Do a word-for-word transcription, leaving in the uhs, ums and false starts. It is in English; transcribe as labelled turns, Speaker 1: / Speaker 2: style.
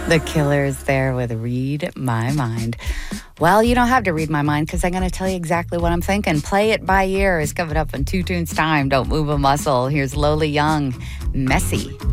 Speaker 1: The Killers there with Read My Mind. Well, you don't have to read my mind because I'm going to tell you exactly what I'm thinking. Play It By Ear is coming up in two tunes time. Don't move a muscle. Here's Lola Young, Messy.